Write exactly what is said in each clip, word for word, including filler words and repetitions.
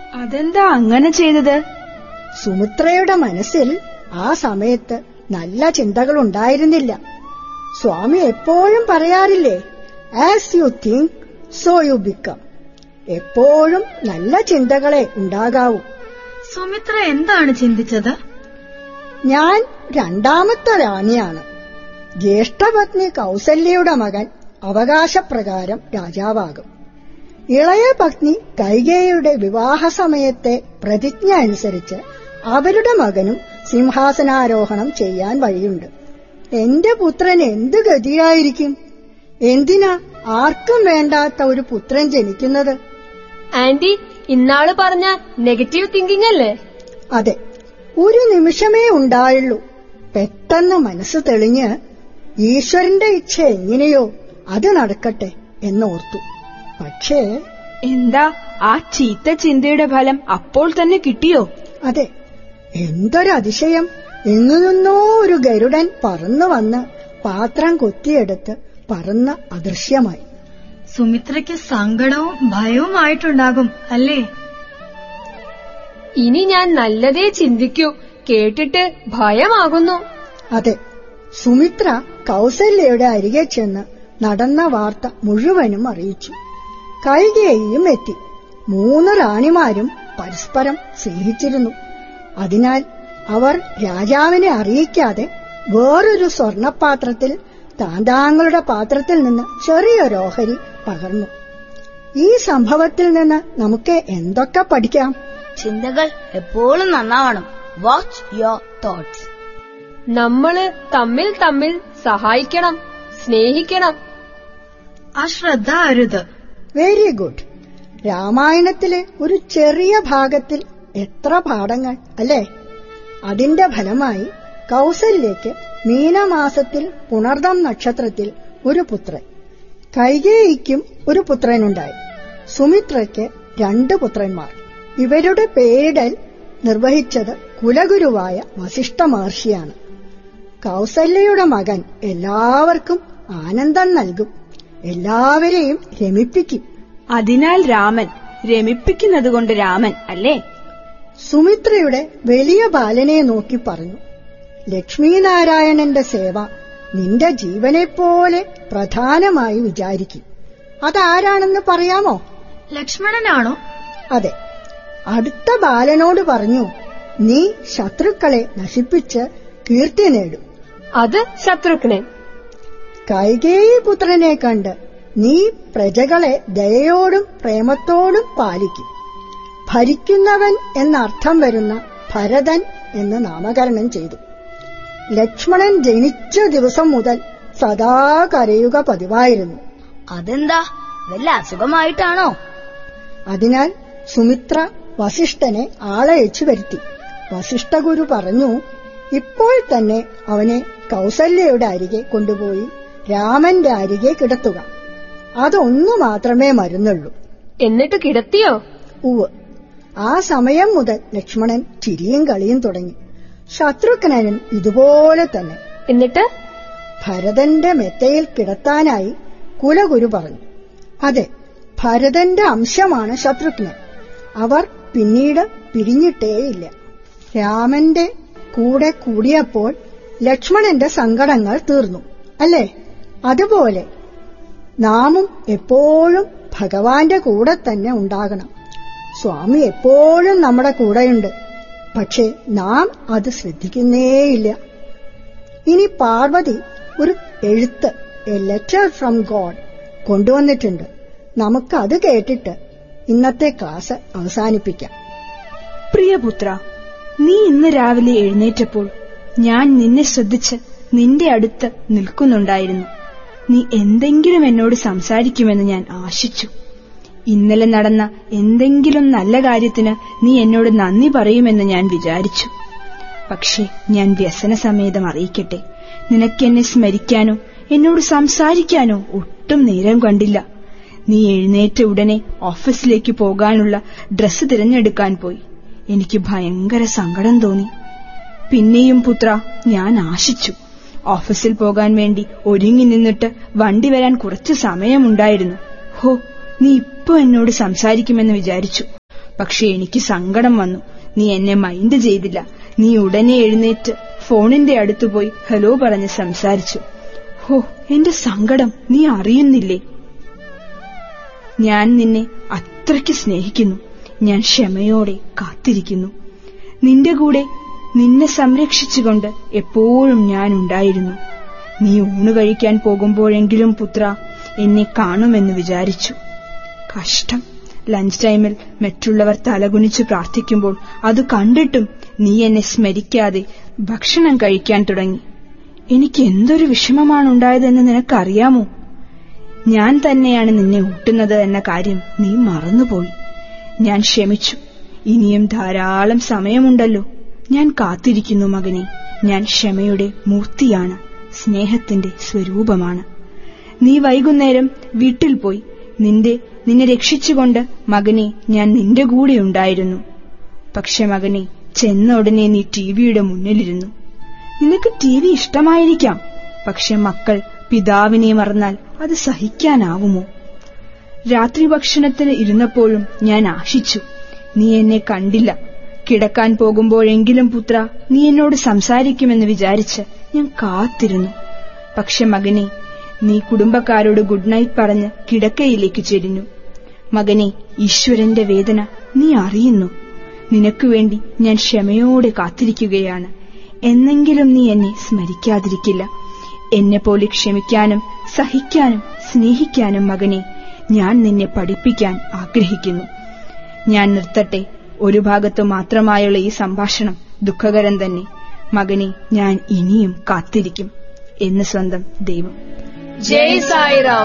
അതെന്താ അങ്ങനെ ചെയ്തത്? സുമിത്രയുടെ മനസ്സിൽ ആ സമയത്ത് നല്ല ചിന്തകൾ ഉണ്ടായിരുന്നില്ല. സ്വാമി എപ്പോഴും പറയാറില്ലേ, as you think so you become. എപ്പോഴും നല്ല ചിന്തകളെ ഉണ്ടാകാവൂ. സുമിത്ര എന്താണ് ചിന്തിച്ചത്? ഞാൻ രണ്ടാമത്തെ റാണിയാണ്. ജ്യേഷ്ഠപത്നി കൗസല്യയുടെ മകൻ അവകാശപ്രകാരം രാജാവാകും. ഇളയ പത്നി കൈകേയിയുടെ വിവാഹ സമയത്തെ പ്രതിജ്ഞ അനുസരിച്ച് അവരുടെ മകനും സിംഹാസനാരോഹണം ചെയ്യാൻ വഴിയുണ്ട്. എന്റെ പുത്രൻ എന്ത് ഗതിയായിരിക്കും? എന്തിനാ ആർക്കും വേണ്ടാത്ത ഒരു പുത്രൻ ജനിക്കുന്നത്? ആന്റി, ഇന്നാള് പറഞ്ഞ നെഗറ്റീവ് തിങ്കിങ് അല്ലേ? അതെ, ഒരു നിമിഷമേ ഉണ്ടായുള്ളൂ. പെട്ടെന്ന് മനസ്സ് തെളിഞ്ഞ് ഈശ്വരന്റെ ഇച്ഛ എങ്ങനെയോ അത് നടക്കട്ടെ എന്നോർത്തു. പക്ഷേ എന്താ ആ ചീത്ത ചിന്തയുടെ ഫലം അപ്പോൾ തന്നെ കിട്ടിയോ? അതെ, എന്തൊരു അതിശയം! എങ്ങു നിന്നോ ഒരു ഗരുഡൻ പറന്നു വന്ന് പാത്രം കൊത്തിയെടുത്ത് പറന്ന് അദൃശ്യമായി. സുമിത്രയ്ക്ക് സങ്കടവും ഭയവുമായിട്ടുണ്ടാകും അല്ലേ? ഇനി ഞാൻ നല്ലതേ ചിന്തിക്കൂ, കേട്ടിട്ട് ഭയമാകുന്നു. അതെ, സുമിത്ര കൗസല്യയുടെ അരികെ ചെന്ന് നടന്ന വാർത്ത മുഴുവനും അറിയിച്ചു. കൈകേയിയും എത്തി. മൂന്ന് റാണിമാരും പരസ്പരം സ്നേഹിച്ചിരുന്നു. അതിനാൽ അവർ രാജാവിനെ അറിയിക്കാതെ വേറൊരു സ്വർണപാത്രത്തിൽ താന്താങ്ങളുടെ പാത്രത്തിൽ നിന്ന് ചെറിയൊരു ഓഹരി പകർന്നു. ഈ സംഭവത്തിൽ നിന്ന് നമുക്ക് എന്തൊക്കെ പഠിക്കാം? ചിന്തകൾ എപ്പോഴും നന്നാവണം. Watch your thoughts. നമ്മള് തമ്മിൽ തമ്മിൽ സഹായിക്കണം, സ്നേഹിക്കണം. അശ്രദ്ധ അരുത്. Very good. രാമായണത്തിലെ ഒരു ചെറിയ ഭാഗത്തിൽ എത്ര പാഠങ്ങൾ അല്ലേ? അതിന്റെ ഫലമായി കൗസല്യയ്ക്ക് മീനമാസത്തിൽ പുണർദം നക്ഷത്രത്തിൽ ഒരു പുത്രൻ, കൈകേയിക്കും ഒരു പുത്രനുണ്ടായി. സുമിത്രയ്ക്ക് രണ്ട് പുത്രന്മാർ. ഇവരുടെ പേരിടൽ നിർവഹിച്ചത് കുലഗുരുവായ വസിഷ്ഠ മഹർഷിയാണ്. കൗസല്യയുടെ മകൻ എല്ലാവർക്കും ആനന്ദം നൽകും, എല്ലാവരെയും രമിപ്പിക്കും. അതിനാൽ രാമൻ, രമിപ്പിക്കുന്നതുകൊണ്ട് രാമൻ അല്ലേ? സുമിത്രയുടെ വലിയ ബാലനെ നോക്കി പറഞ്ഞു, ലക്ഷ്മീനാരായണന്റെ സേവ നിന്റെ ജീവനെപ്പോലെ പ്രധാനമായി വിചാരിക്കും. അതാരാണെന്ന് പറയാമോ? ലക്ഷ്മണനാണോ? അതെ. അടുത്ത ബാലനോട് പറഞ്ഞു, നീ ശത്രുക്കളെ നശിപ്പിച്ച് കീർത്തി നേടും. അത് ശത്രുഘ്നൻ. കൈകേയി പുത്രനെ കണ്ട് നീ പ്രജകളെ ദയയോടും പ്രേമത്തോടും പാലിക്കും. ഭരിക്കുന്നവൻ എന്നർത്ഥം വരുന്ന ഭരതൻ എന്ന് നാമകരണം ചെയ്തു. ലക്ഷ്മണൻ ജനിച്ച ദിവസം മുതൽ സദാ കരയുക പതിവായിരുന്നു. അതെന്താ, വല്ല അസുഖമായിട്ടാണോ? അതിനാൽ സുമിത്ര വസിഷ്ഠനെ ആളയച്ചു വരുത്തി. വസിഷ്ഠഗുരു പറഞ്ഞു, ഇപ്പോൾ തന്നെ അവനെ കൗസല്യയുടെ അരികെ കൊണ്ടുപോയി രാമന്റെ അരികെ കിടത്തുക. അതൊന്നു മാത്രമേ മരുന്നുള്ളൂ. എന്നിട്ട് കിടത്തിയോ? ഉവ്. ആ സമയം മുതൽ ലക്ഷ്മണൻ ചിരിയും കളിയും തുടങ്ങി. ശത്രുഘ്നനും ഇതുപോലെ തന്നെ. എന്നിട്ട് ഭരതന്റെ മെത്തയിൽ കിടത്താനായി കുലഗുരു പറഞ്ഞു. അതെ, ഭരതന്റെ അംശമാണ് ശത്രുഘ്നൻ. അവർ പിന്നീട് പിരിഞ്ഞിട്ടേയില്ല. രാമന്റെ കൂടെ കൂടിയപ്പോൾ ലക്ഷ്മണന്റെ സങ്കടങ്ങൾ തീർന്നു അല്ലേ? അതുപോലെ നാമും എപ്പോഴും ഭഗവാന്റെ കൂടെ തന്നെ ഉണ്ടാകണം. സ്വാമി എപ്പോഴും നമ്മുടെ കൂടെയുണ്ട്, പക്ഷേ നാം അത് ശ്രദ്ധിക്കുന്നേയില്ല. ഇനി പാർവതി ഒരു എഴുത്ത്, എ ലെറ്റർ ഫ്രം ഗോഡ്, കൊണ്ടുവന്നിട്ടുണ്ട്. നമുക്കത് കേട്ടിട്ട് ഇന്നത്തെ ക്ലാസ് അവസാനിപ്പിക്കാം. പ്രിയപുത്ര, നീ ഇന്ന് രാവിലെ എഴുന്നേറ്റപ്പോൾ ഞാൻ നിന്നെ ശ്രദ്ധിച്ച് നിന്റെ അടുത്ത് നിൽക്കുന്നുണ്ടായിരുന്നു. നീ എന്തെങ്കിലും എന്നോട് സംസാരിക്കുമെന്ന് ഞാൻ ആശിച്ചു. ഇന്നലെ നടന്ന എന്തെങ്കിലും നല്ല കാര്യത്തിന് നീ എന്നോട് നന്ദി പറയുമെന്ന് ഞാൻ വിചാരിച്ചു. പക്ഷേ ഞാൻ വ്യസനസമേതം അറിയിക്കട്ടെ, നിനക്കെന്നെ സ്മരിക്കാനോ എന്നോട് സംസാരിക്കാനോ ഒട്ടും നേരം കണ്ടില്ല. നീ എഴുന്നേറ്റ ഉടനെ ഓഫീസിലേക്ക് പോകാനുള്ള ഡ്രസ്സ് തിരഞ്ഞെടുക്കാൻ പോയി. എനിക്ക് ഭയങ്കര സങ്കടം തോന്നി. പിന്നെയും പുത്ര, ഞാൻ ആശിച്ചു. ഓഫീസിൽ പോകാൻ വേണ്ടി ഒരുങ്ങി നിന്നിട്ട് വണ്ടി വരാൻ കുറച്ച് സമയമുണ്ടായിരുന്നു. ഹോ, നീ ഇപ്പൊ എന്നോട് സംസാരിക്കുമെന്ന് വിചാരിച്ചു. പക്ഷെ എനിക്ക് സങ്കടം വന്നു. നീ എന്നെ മൈൻഡ് ചെയ്തില്ല. നീ ഉടനെ എഴുന്നേറ്റ് ഫോണിന്റെ അടുത്തുപോയി ഹലോ പറഞ്ഞ് സംസാരിച്ചു. ഹോ, എന്റെ സങ്കടം നീ അറിയുന്നില്ലേ? ഞാൻ നിന്നെ അത്രയ്ക്ക് സ്നേഹിക്കുന്നു. ഞാൻ ക്ഷമയോടെ കാത്തിരിക്കുന്നു. നിന്റെ കൂടെ നിന്നെ സംരക്ഷിച്ചുകൊണ്ട് എപ്പോഴും ഞാൻ ഉണ്ടായിരുന്നു. നീ ഊണ് കഴിക്കാൻ പോകുമ്പോഴെങ്കിലും പുത്ര എന്നെ കാണുമെന്ന് വിചാരിച്ചു. കഷ്ടം, ലഞ്ച് ടൈമിൽ മറ്റുള്ളവർ തലകുനിച്ച് പ്രാർത്ഥിക്കുമ്പോൾ അത് കണ്ടിട്ടും നീ എന്നെ സ്മരിക്കാതെ ഭക്ഷണം കഴിക്കാൻ തുടങ്ങി. എനിക്ക് എന്തൊരു വിഷമമാണുണ്ടായതെന്ന് നിനക്കറിയാമോ? ഞാൻ തന്നെയാണ് നിന്നെ ഊട്ടുന്നത് എന്ന കാര്യം നീ മറന്നുപോയി. ഞാൻ ക്ഷമിച്ചു. ഇനിയും ധാരാളം സമയമുണ്ടല്ലോ. ഞാൻ കാത്തിരിക്കുന്നു മകനെ. ഞാൻ ക്ഷമയുടെ മൂർത്തിയാണ്, സ്നേഹത്തിന്റെ സ്വരൂപമാണ്. നീ വൈകുന്നേരം വീട്ടിൽ പോയി. നിന്റെ നിന്നെ രക്ഷിച്ചുകൊണ്ട് മകനെ ഞാൻ നിന്റെ കൂടെ ഉണ്ടായിരുന്നു. പക്ഷെ മകനെ, ചെന്ന ഉടനെ നീ ടിവിയുടെ മുന്നിലിരുന്നു. നിനക്ക് ടി വി ഇഷ്ടമായിരിക്കാം, പക്ഷെ മക്കൾ പിതാവിനെ മറന്നാൽ അത് സഹിക്കാനാവുമോ? രാത്രി ഭക്ഷണത്തിന് ഇരുന്നപ്പോഴും ഞാൻ ആശിച്ചു. നീ എന്നെ കണ്ടില്ല. കിടക്കാൻ പോകുമ്പോഴെങ്കിലും പുത്ര നീ എന്നോട് സംസാരിക്കുമെന്ന് വിചാരിച്ച് ഞാൻ കാത്തിരുന്നു. പക്ഷെ മകനെ, നീ കുടുംബക്കാരോട് ഗുഡ് നൈറ്റ് പറഞ്ഞ് കിടക്കയിലേക്ക് ചെരിഞ്ഞു. മകനെ, ഈശ്വരന്റെ വേദന നീ അറിയുന്നു. നിനക്കുവേണ്ടി ഞാൻ ക്ഷമയോടെ കാത്തിരിക്കുകയാണ്. എന്നെങ്കിലും നീ എന്നെ സ്മരിക്കാതിരിക്കില്ല. എന്നെപ്പോലെ ക്ഷമിക്കാനും സഹിക്കാനും സ്നേഹിക്കാനും മകനെ ഞാൻ നിന്നെ പഠിപ്പിക്കാൻ ആഗ്രഹിക്കുന്നു. ഞാൻ നിർത്തട്ടെ. ഒരു ഭാഗത്തു മാത്രമായുള്ള ഈ സംഭാഷണം ദുഃഖകരം തന്നെ. മകനെ, ഞാൻ ഇനിയും കാത്തിരിക്കും എന്ന് സ്വന്തം ദൈവം. ജയ് സായിറാം.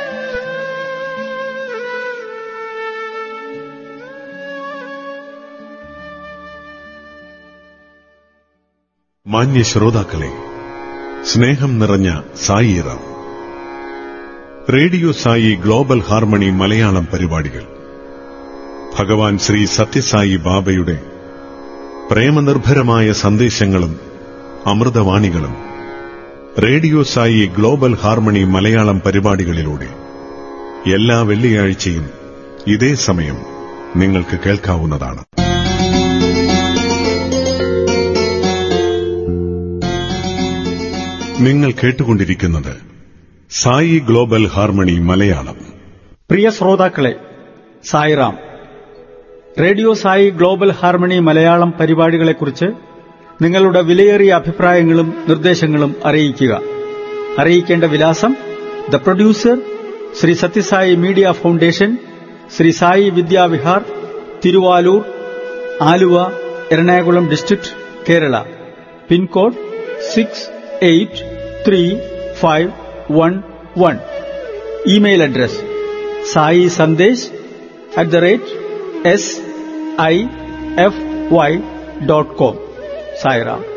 മാന്യ ശ്രോതാക്കളെ, സ്നേഹം നിറഞ്ഞ Sairam. Radio Sai global harmony Malayalam പരിപാടികൾ ഭഗവാൻ ശ്രീ സത്യസായി ബാബയുടെ പ്രേമനിർഭരമായ സന്ദേശങ്ങളും അമൃതവാണികളും radio Sai global harmony Malayalam പരിപാടികളിലൂടെ എല്ലാ വെള്ളിയാഴ്ചയും ഇതേ സമയം നിങ്ങൾക്ക് കേൾക്കാവുന്നതാണ്. നിങ്ങൾ കേട്ടുകൊണ്ടിരിക്കുന്നത് സായി ഗ്ലോബൽ ഹാർമണി മലയാളം. പ്രിയ ശ്രോതാക്കളെ, Sairam. Radio Sai global harmony Malayalam പരിപാടികളെക്കുറിച്ച് നിങ്ങളുടെ വിലയേറിയ അഭിപ്രായങ്ങളും നിർദ്ദേശങ്ങളും അറിയിക്കുക. അറിയിക്കേണ്ട വിലാസം: the producer, Shri Sathya Sai media foundation, Shri Sai Vidyavihar, Thiruvalur, Aluva, Ernakulam district, Kerala. Pincode six eight three five one one. Email address Sai Sandesh at the rate S I F Y dot com. Sairam.